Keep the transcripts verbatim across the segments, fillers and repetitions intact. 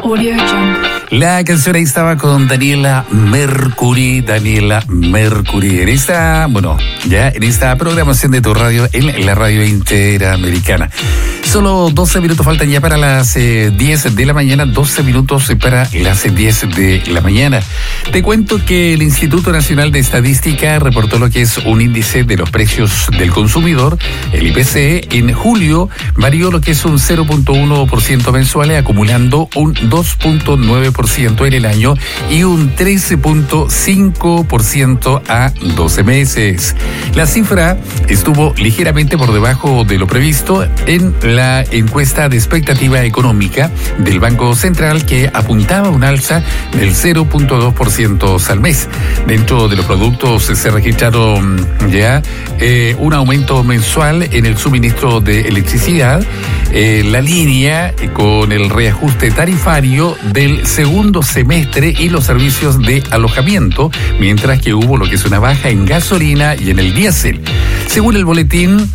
Audio Jungle. La canción ahí estaba con Daniela Mercury, Daniela Mercury, en esta, bueno, ya en esta programación de tu radio, en la radio interamericana. Solo doce minutos faltan ya para las eh, diez de la mañana, doce minutos para las diez de la mañana. Te cuento que el Instituto Nacional de Estadística reportó lo que es un índice de los precios del consumidor, el I P C, en julio varió lo que es un cero punto uno por ciento mensual, acumulando un dos punto nueve por ciento en el año y un trece punto cinco por ciento a doce meses. La cifra estuvo ligeramente por debajo de lo previsto en la encuesta de expectativa económica del Banco Central, que apuntaba a un alza del cero punto dos por ciento al mes. Dentro de los productos se registraron ya eh, un aumento mensual en el suministro de electricidad, eh, la línea con el reajuste tarifario del segundo semestre y los servicios de alojamiento, mientras que hubo lo que es una baja en gasolina y en el diésel. Según el boletín,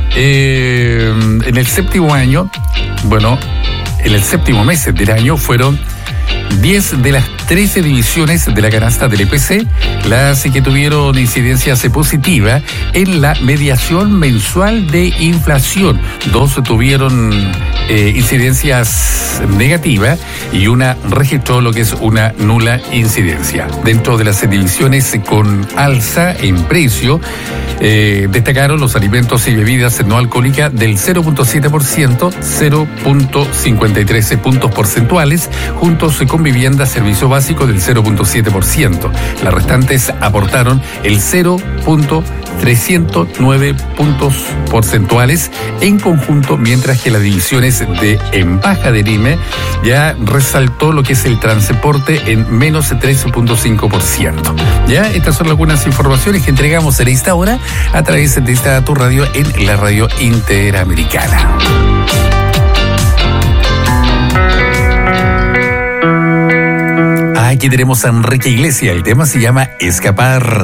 eh, en el séptimo año, bueno, en el séptimo mes del año fueron diez de las trece divisiones de la canasta del I P C las que tuvieron incidencias positivas en la mediación mensual de inflación. Dos tuvieron eh, incidencias negativas y una registró lo que es una nula incidencia. Dentro de las divisiones con alza en precio, eh, destacaron los alimentos y bebidas no alcohólicas del cero punto siete por ciento, cero punto cincuenta y tres puntos porcentuales, juntos con vivienda, servicio básico del cero punto siete por ciento. Las restantes aportaron el cero punto trescientos nueve puntos porcentuales en conjunto, mientras que las divisiones de en baja del I M E ya resaltó lo que es el transporte en menos trece punto cinco por ciento. Ya, estas son algunas informaciones que entregamos en esta hora a través de esta tu radio en la radio interamericana. Aquí tenemos a Enrique Iglesias, el tema se llama Escapar.